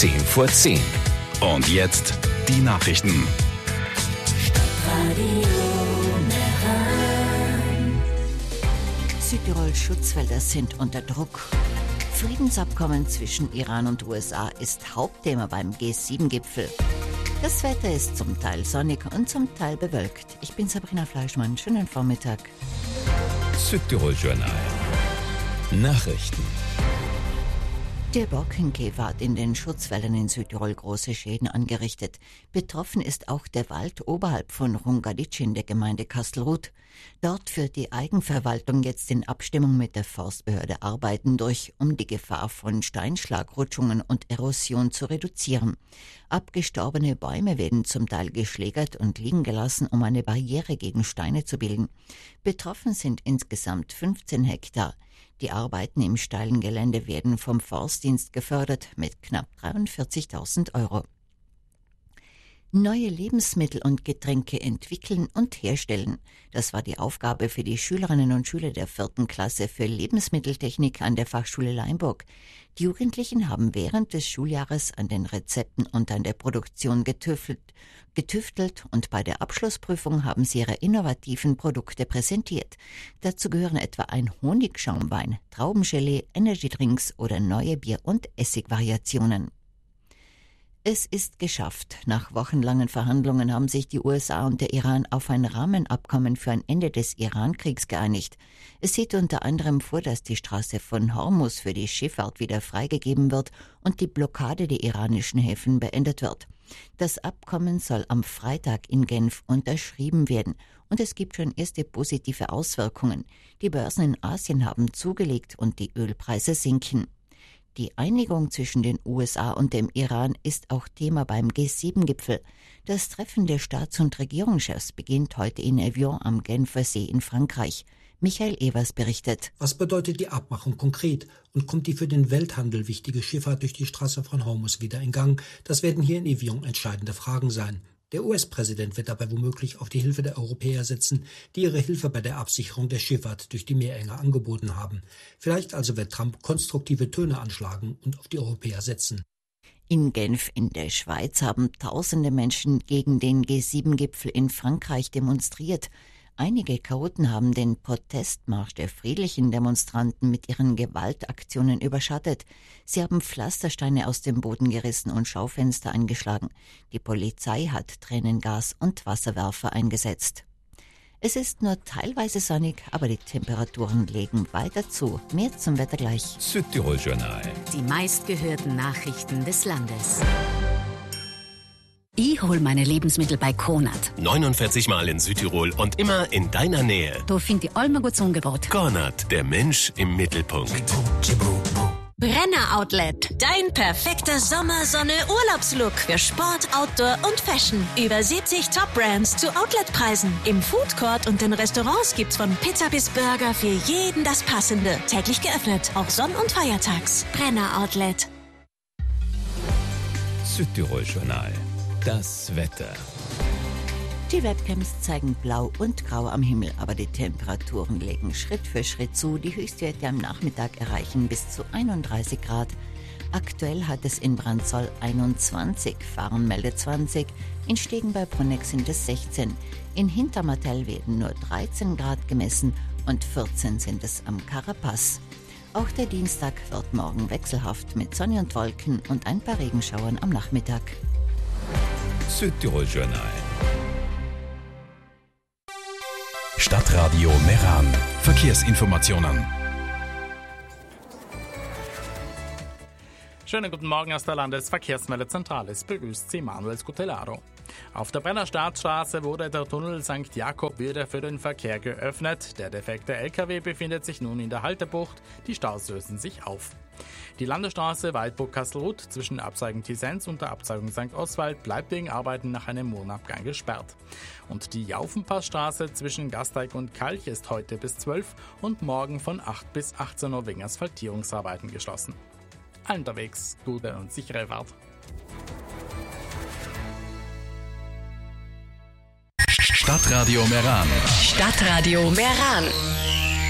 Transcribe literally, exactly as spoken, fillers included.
zehn vor zehn. Und jetzt die Nachrichten. Südtirols Schutzwälder sind unter Druck. Friedensabkommen zwischen Iran und U S A ist Hauptthema beim G sieben Gipfel. Das Wetter ist zum Teil sonnig und zum Teil bewölkt. Ich bin Sabrina Fleischmann. Schönen Vormittag. Südtirol Journal. Nachrichten. Der Borkenkäfer hat in den Schutzwäldern in Südtirol große Schäden angerichtet. Betroffen ist auch der Wald oberhalb von Rungadic in der Gemeinde Kastelruth. Dort führt die Eigenverwaltung jetzt in Abstimmung mit der Forstbehörde Arbeiten durch, um die Gefahr von Steinschlagrutschungen und Erosion zu reduzieren. Abgestorbene Bäume werden zum Teil geschlägert und liegen gelassen, um eine Barriere gegen Steine zu bilden. Betroffen sind insgesamt fünfzehn Hektar. Die Arbeiten im steilen Gelände werden vom Forstdienst gefördert mit knapp dreiundvierzigtausend Euro. Neue Lebensmittel und Getränke entwickeln und herstellen. Das war die Aufgabe für die Schülerinnen und Schüler der vierten Klasse für Lebensmitteltechnik an der Fachschule Leimburg. Die Jugendlichen haben während des Schuljahres an den Rezepten und an der Produktion getüftelt, getüftelt und bei der Abschlussprüfung haben sie ihre innovativen Produkte präsentiert. Dazu gehören etwa ein Honigschaumwein, Traubengelee, Energydrinks oder neue Bier- und Essigvariationen. Es ist geschafft. Nach wochenlangen Verhandlungen haben sich die U S A und der Iran auf ein Rahmenabkommen für ein Ende des Iran-Kriegs geeinigt. Es sieht unter anderem vor, dass die Straße von Hormuz für die Schifffahrt wieder freigegeben wird und die Blockade der iranischen Häfen beendet wird. Das Abkommen soll am Freitag in Genf unterschrieben werden und es gibt schon erste positive Auswirkungen. Die Börsen in Asien haben zugelegt und die Ölpreise sinken. Die Einigung zwischen den U S A und dem Iran ist auch Thema beim G sieben Gipfel. Das Treffen der Staats- und Regierungschefs beginnt heute in Evian am Genfer See in Frankreich. Michael Evers berichtet. Was bedeutet die Abmachung konkret und kommt die für den Welthandel wichtige Schifffahrt durch die Straße von Hormuz wieder in Gang? Das werden hier in Evian entscheidende Fragen sein. Der U S-Präsident wird dabei womöglich auf die Hilfe der Europäer setzen, die ihre Hilfe bei der Absicherung der Schifffahrt durch die Meerenge angeboten haben. Vielleicht also wird Trump konstruktive Töne anschlagen und auf die Europäer setzen. In Genf in der Schweiz haben tausende Menschen gegen den G sieben Gipfel in Frankreich demonstriert. Einige Chaoten haben den Protestmarsch der friedlichen Demonstranten mit ihren Gewaltaktionen überschattet. Sie haben Pflastersteine aus dem Boden gerissen und Schaufenster eingeschlagen. Die Polizei hat Tränengas und Wasserwerfer eingesetzt. Es ist nur teilweise sonnig, aber die Temperaturen legen weiter zu. Mehr zum Wetter gleich. Südtirol Journal. Die meistgehörten Nachrichten des Landes. Ich hol meine Lebensmittel bei Konrad. neunundvierzig Mal in Südtirol und immer in deiner Nähe. Da finde ich allem ein gutes Angebot. Konrad, der Mensch im Mittelpunkt. Brenner Outlet, dein perfekter Sommer-Sonne-Urlaubslook für Sport, Outdoor und Fashion. Über siebzig Top-Brands zu Outletpreisen. Im Foodcourt und in Restaurants gibt's von Pizza bis Burger für jeden das Passende. Täglich geöffnet, auch Sonn- und Feiertags. Brenner Outlet. Südtirol Journal. Das Wetter. Die Webcams zeigen blau und grau am Himmel, aber die Temperaturen legen Schritt für Schritt zu. Die Höchstwerte am Nachmittag erreichen bis zu einunddreißig Grad. Aktuell hat es in Brandsol einundzwanzig, Fahren meldet zwanzig, in Stegen bei Bruneck sind es sechzehn. In Hintermartell werden nur dreizehn Grad gemessen und vierzehn sind es am Karapaz. Auch der Dienstag wird morgen wechselhaft mit Sonne und Wolken und ein paar Regenschauern am Nachmittag. Südtirol Journal. Stadtradio Meran. Verkehrsinformationen. Schönen guten Morgen aus der Landesverkehrsmeldezentrale. Es begrüßt Sie Manuel Scutellaro. Auf der Brenner Staatsstraße wurde der Tunnel Sankt Jakob wieder für den Verkehr geöffnet. Der defekte L K W befindet sich nun in der Haltebucht. Die Staus lösen sich auf. Die Landesstraße Waldburg-Kastelruth zwischen Abzweigung Tisens und der Abzweigung Sankt Oswald bleibt wegen Arbeiten nach einem Wohnabgang gesperrt. Und die Jaufenpassstraße zwischen Gasteig und Kalch ist heute bis zwölf und morgen von acht bis achtzehn Uhr wegen Asphaltierungsarbeiten geschlossen. Allen unterwegs gute und sichere Fahrt. Stadtradio Meran. Stadtradio Meran.